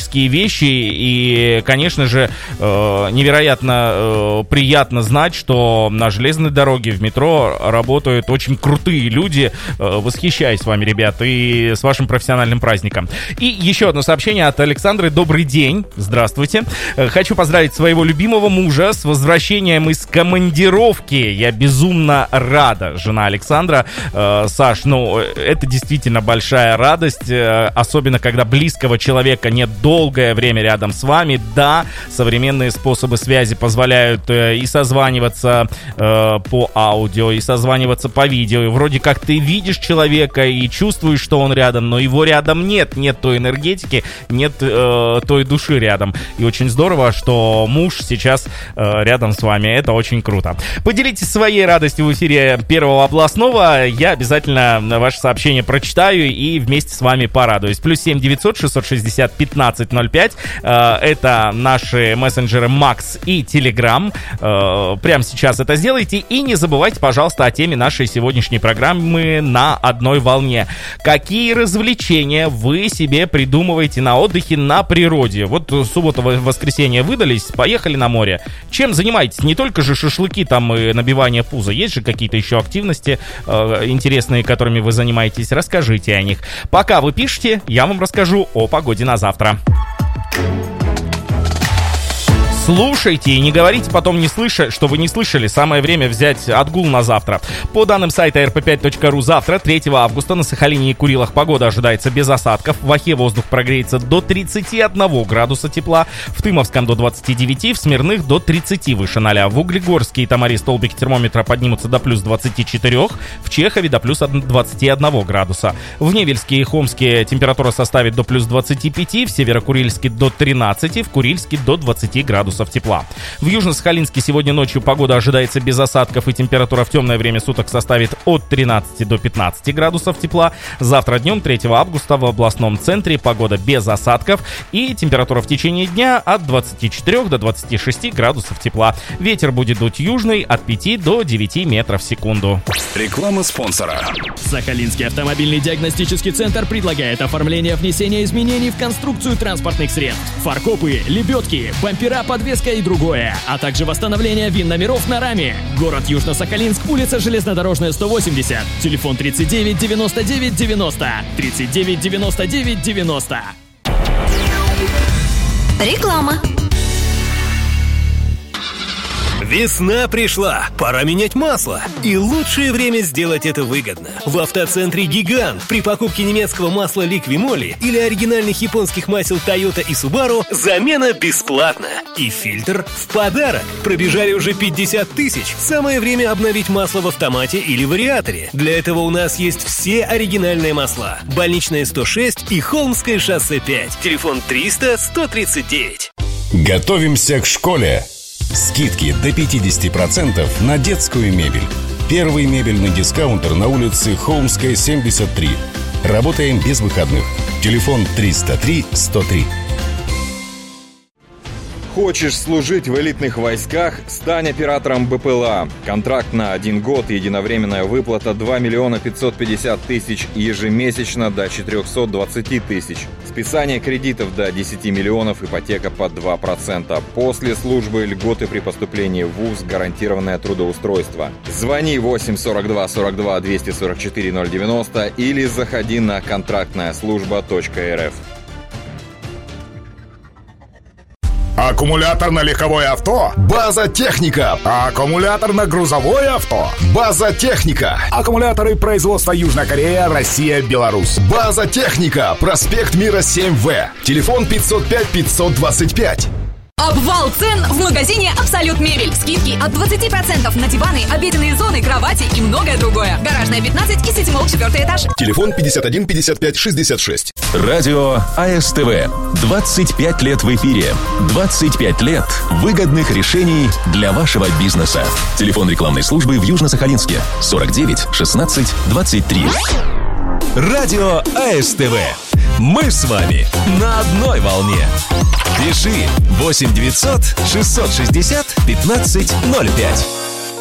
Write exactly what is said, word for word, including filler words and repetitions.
фантастические вещи. И, конечно же, невероятно приятно знать, что на железной дороге, в метро работают очень крутые люди. Восхищаюсь вами, ребят, и с вашим профессиональным праздником. И еще одно сообщение от Александры. Добрый день. Здравствуйте. Хочу поздравить своего любимого мужа с возвращением из командировки. Я безумно рада, жена Александра. Саш, ну, это действительно большая радость, особенно когда близкого человека нет долгое время рядом с вами. Да, современные способы связи позволяют и созваниваться по аудио, и созваниваться по видео. И вроде как ты видишь человека и чувствуешь, что он рядом, но его рядом нет. Нет той энергетики, нет э, той души рядом. И очень здорово, что муж сейчас э, рядом с вами. Это очень круто. Поделитесь своей радостью в эфире Первого областного. Я обязательно ваше сообщение прочитаю и вместе с вами порадуюсь. Плюс семь девятьсот шестьсот шестьдесят пятнадцать ноль пять. Э, это наши мессенджеры Макс и Телеграм. Э, прямо сейчас это сделайте. И не забывайте, пожалуйста, о теме нашей сегодняшней программы «На одной волне». Какие развлечения вы себе придумываете на отдыхе на природе? Вот суббота, воскресенье выдались, поехали на море. Чем занимаетесь? Не только же шашлыки там и набивание пуза. Есть же какие-то еще активности э, интересные, которыми вы занимаетесь? Расскажите о них. Пока вы пишете, я вам расскажу о погоде на завтра. Слушайте и не говорите потом, не слыша, что вы не слышали. Самое время взять отгул на завтра. По данным сайта эр пэ пять точка ру, завтра, третьего августа, на Сахалине и Курилах погода ожидается без осадков. В Охе воздух прогреется до тридцати одного градуса тепла. В Тымовском до двадцати девяти, в Смирных до тридцати выше ноля. В Углегорске и Тамаре столбики термометра поднимутся до плюс двадцати четырёх. В Чехове до плюс двадцати одного градуса. В Невельске и Хомске температура составит до плюс двадцати пяти. В Северо-Курильске до тринадцати. В Курильске до двадцати градусов тепла. В Южно-Сахалинске сегодня ночью погода ожидается без осадков, и температура в темное время суток составит от тринадцати до пятнадцати градусов тепла. Завтра днем, третьего августа, в областном центре погода без осадков, и температура в течение дня от двадцати четырёх до двадцати шести градусов тепла. Ветер будет дуть южный от пяти до девяти метров в секунду. Реклама спонсора. Сахалинский автомобильный диагностический центр предлагает оформление внесения изменений в конструкцию транспортных средств. Фаркопы, лебедки, бампера, подвеска и другое, а также восстановление ВИН-номеров на раме. Город Южно-Сахалинск, улица Железнодорожная, сто восемьдесят. Телефон тридцать девять девяносто девять девяносто. тридцать девять девяносто девять девяносто. Реклама. Весна пришла, пора менять масло. И лучшее время сделать это выгодно. В автоцентре «Гигант» при покупке немецкого масла «Ликвимоли» или оригинальных японских масел «Тойота» и «Субару» замена бесплатна. И фильтр в подарок. Пробежали уже пятьдесят тысяч. Самое время обновить масло в автомате или вариаторе. Для этого у нас есть все оригинальные масла. Больничная сто шесть и Холмское шоссе пять. Телефон триста сто тридцать девять. Готовимся к школе. Скидки до пятьдесят процентов на детскую мебель. Первый мебельный дискаунтер на улице Холмская, семьдесят три. Работаем без выходных. Телефон триста три сто три. Хочешь служить в элитных войсках? Стань оператором бэ пэ эл а. Контракт на один год, единовременная выплата два миллиона пятьсот пятьдесят тысяч, ежемесячно до четыреста двадцать тысяч. Списание кредитов до десяти миллионов, ипотека под два процента. После службы льготы при поступлении в вуз, гарантированное трудоустройство. Звони восемь сорок два сорок два двести сорок четыре ноль девяносто или заходи на контрактная служба точка эр эф. Аккумулятор на легковое авто? База Техника. Аккумулятор на грузовое авто? База Техника. Аккумуляторы производства Южная Корея, Россия, Беларусь. База Техника. Проспект Мира семь вэ. Телефон пятьсот пять пятьсот двадцать пять. Обвал цен в магазине «Абсолют Мебель». Скидки от двадцати процентов на диваны, обеденные зоны, кровати и многое другое. Гаражная пятнадцать и Ситимолл четвертый этаж. Телефон пятьдесят один пятьдесят пять шестьдесят шесть. Радио а эс тэ вэ. двадцать пять лет в эфире. двадцать пять лет выгодных решений для вашего бизнеса. Телефон рекламной службы в Южно-Сахалинске. сорок девять шестнадцать двадцать три. Радио а эс тэ вэ. Мы с вами на одной волне. Пиши восемь девятьсот шестьсот шестьдесят пятнадцать ноль пять.